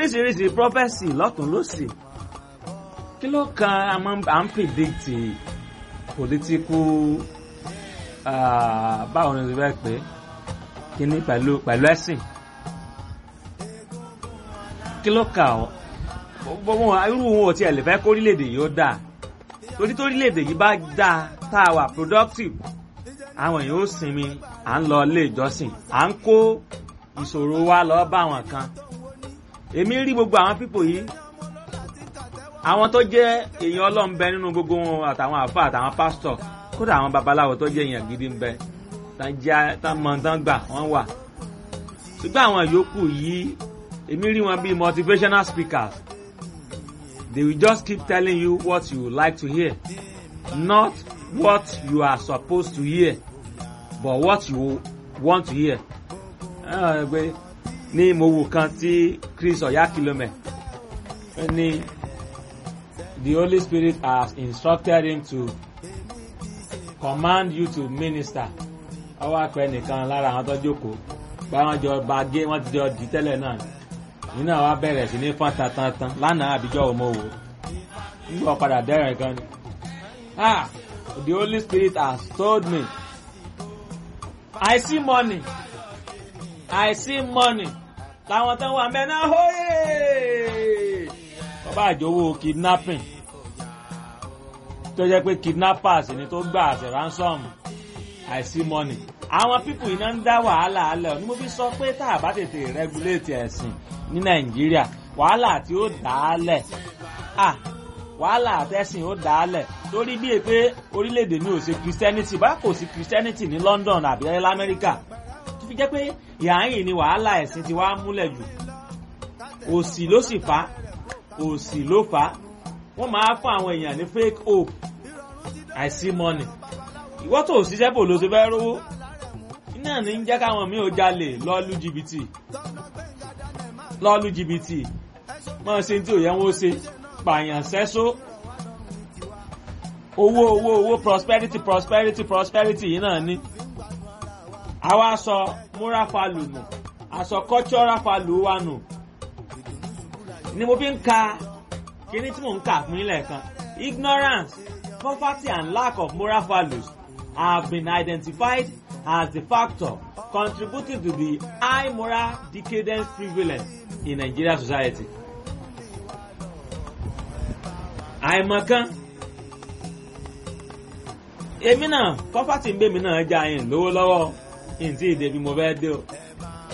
oríṣiríṣi prophecy lọ́tún lósì kí ló kan à ń predict political báwo ni o fẹ́ pé kíní pẹ̀lú ẹ̀sìn kí ló kà ọ́ irú wọn ò tiẹ̀ lè fẹ́ kórílẹ̀-èdè yìí ó dáa torí tórílẹ̀-èdè yìí bá dáa tá a wà productive àwọn èèyàn ó sinmi à ń lọ ilé ìjọsìn à ń kó ìṣòro wa lọ bá àwọn kan èmi rí gbogbo àwọn pípò yìí àwọn tó jẹ́ èèyàn Ọlọ́run bẹ nínú gbogbo wọn àtàwọn àfáà àtàwọn pásítọ̀ kódà àwọn babaláwo tó jẹ́ èèyàn gidi ń bẹ tán mọ̀ tán gbà wọ́n wà ṣùgbọ́n àwọn yòókù yìí èmi rí wọn bíi motivational speakers. They will just keep telling you what you like to hear, not what you are supposed to hear, but what you want to hear. Ní mo wò kan tí Chris Oyakilome ní the Holy Spirit has instructed him to command you to minister. Ọwọ́ àpẹ nìkan lára àwọn tó jókòó báwọn jọ bá gé wọ́n ti jọ dì tẹ́lẹ̀ náà. Nínú àwa bẹ̀rẹ̀ sí ní fọ́n tantan lánàá àbíjọ́ òmò wò nígbà padà dẹ́rẹ̀ gan ni. The Holy Spirit has told me I see money láwọn tó wà mẹ́ná hóyè bàbá àjòwò kidnapping tó jẹ́ pé kidnappers ni tó gbà àṣẹ ransom I see money. Àwọn pípù iná ń dá wàhálà alẹ́ ní mo fi sọ pé tá a bá tètè regulate ẹ̀sìn ní Nàìjíríà wàhálà tí ó dálẹ̀ wàhálà àtẹ̀sìn ó dálẹ̀ torí bíi pé orílẹ̀-èdè mi ò ṣe Christianity bá kò sí Christianity ní London àbí l'Amẹ́ríkà tó fi jẹ́ pé ìhàyìn ni wàhálà ẹ̀sìn ti wá múlẹ̀ jù òṣì ló sì fà wọ́n máa fún àwọn èèyàn ní fake hope I see money ìwọ́ tó ṣiṣẹ́ bò ló ṣe fẹ́ rówó iná ní ń jẹ́ káwọn míì ó jalè lọ́ọ́lù jìbìtì mọ́ ṣe tí ò yẹ wọ́n ṣe pààyàn sẹ́só owó prosperity yìí náà ní. àwa aṣọ moral value nù aṣọ cultural value wa nù ni mo fi ń ka kíní tí mò ń kà fún ilẹ̀ kan ignorance poverty and lack of moral values have been identified as the factor contributing to the high moral decadence prevalent in Nigerian society. Àìmọ̀kan èmi náà poverty ń gbé mi náà já yín lówó lọ́wọ́ yín tí ìdè bí mo fẹ́ dé o